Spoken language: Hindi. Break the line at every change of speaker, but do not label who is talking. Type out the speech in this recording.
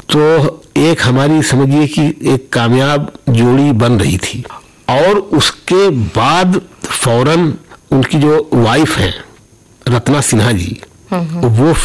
तो एक हमारी समझिए कि एक कामयाब जोड़ी बन रही थी, और उसके बाद फौरन उनकी जो वाइफ है रत्ना सिन्हा जी, वो